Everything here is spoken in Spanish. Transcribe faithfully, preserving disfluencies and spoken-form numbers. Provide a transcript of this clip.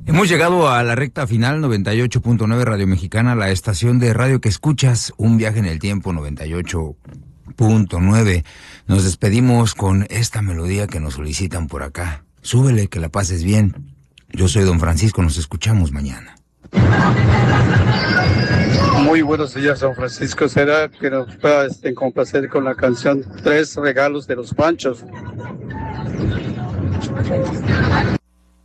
Hemos llegado a la recta final, noventa y ocho punto nueve Radio Mexicana, la estación de radio que escuchas, un viaje en el tiempo, noventa y ocho punto nueve. Nos despedimos con esta melodía que nos solicitan por acá. Súbele, que la pases bien. Yo soy Don Francisco, nos escuchamos mañana. Muy buenos días, Don Francisco. ¿Será que nos pueda este, complacer con la canción Tres Regalos de los Panchos?